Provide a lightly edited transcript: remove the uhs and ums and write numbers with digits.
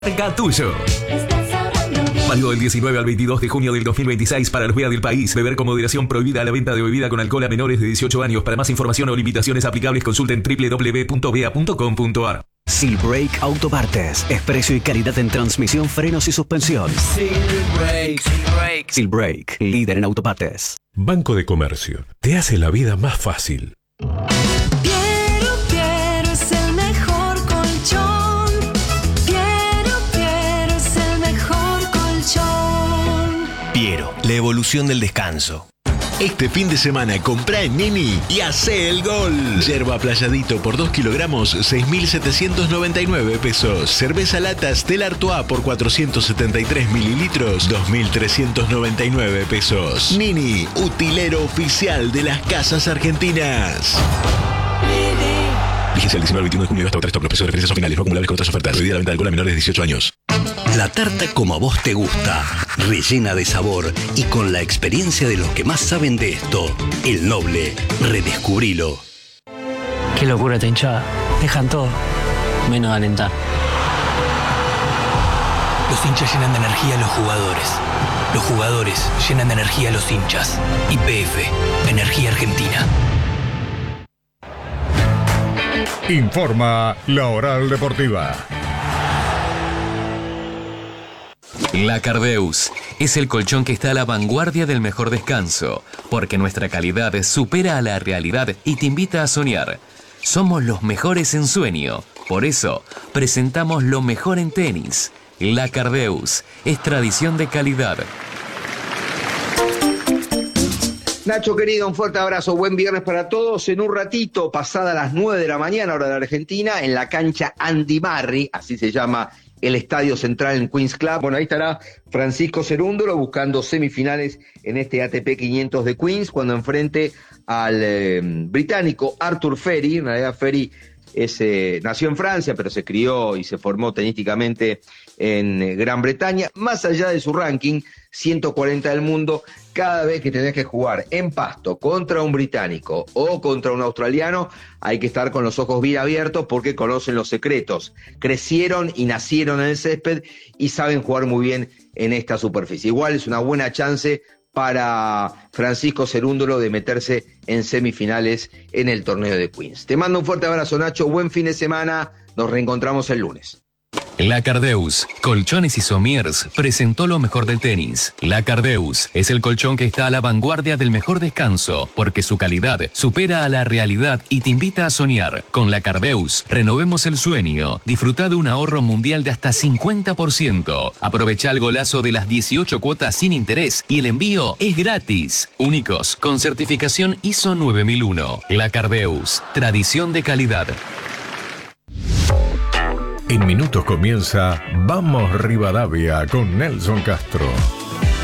Tuyo. Válido del 19 al 22 de junio del 2026 para los BEA del país. Beber con moderación. Prohibida la venta de bebida con alcohol a menores de 18 años. Para más información o limitaciones aplicables consulten www.bea.com.ar. Silbrake Autopartes. Es precio y calidad en transmisión, frenos y suspensión. Silbrake, líder en autopartes. Banco de Comercio. Te hace la vida más fácil. Piero es el mejor colchón. Piero es el mejor colchón. Piero, la evolución del descanso. Este fin de semana comprá en Nini y hacé el gol. Yerba Playadito por 2 kilogramos, 6.799 pesos. Cerveza lata Stella Artois por 473 mililitros, 2.399 pesos. Nini, utilero oficial de las casas argentinas. Vigencia el 19 al 21 de junio hasta agotar stock. Los precios de referencia son finales, no acumulables con otras ofertas. Prohibida la venta de alcohol a menores de 18 años. La tarta como a vos te gusta, rellena de sabor y con la experiencia de los que más saben de esto. El Noble, redescubrilo. Qué locura esta hinchada. Dejan todo, menos alentar. Los hinchas llenan de energía a los jugadores. Los jugadores llenan de energía a los hinchas. YPF, Energía Argentina. Informa la Oral Deportiva. La Cardeus es el colchón que está a la vanguardia del mejor descanso, porque nuestra calidad supera a la realidad y te invita a soñar. Somos los mejores en sueño, por eso presentamos lo mejor en tenis. La Cardeus es tradición de calidad. Nacho querido, un fuerte abrazo, buen viernes para todos. En un ratito, pasada las 9 de la mañana, hora de Argentina, en la cancha Andy Marri, así se llama el Estadio Central en Queens Club. Bueno, ahí estará Francisco Cerúndolo buscando semifinales en este ATP 500 de Queens, cuando enfrente al británico Arthur Ferry. En realidad Ferry nació en Francia, pero se crió y se formó tenísticamente en Gran Bretaña. Más allá de su ranking, 140 del mundo, cada vez que tenés que jugar en pasto contra un británico o contra un australiano, hay que estar con los ojos bien abiertos porque conocen los secretos. Crecieron y nacieron en el césped y saben jugar muy bien en esta superficie. Igual es una buena chance para Francisco Cerúndolo de meterse en semifinales en el torneo de Queens. Te mando un fuerte abrazo, Nacho, buen fin de semana, nos reencontramos el lunes. La Cardeus, Colchones y Somiers, presentó lo mejor del tenis. La Cardeus es el colchón que está a la vanguardia del mejor descanso, porque su calidad supera a la realidad y te invita a soñar. Con La Cardeus, renovemos el sueño. Disfruta de un ahorro mundial de hasta 50%. Aprovecha el golazo de las 18 cuotas sin interés y el envío es gratis. Únicos, con certificación ISO 9001. La Cardeus, tradición de calidad. En minutos comienza Vamos Rivadavia con Nelson Castro.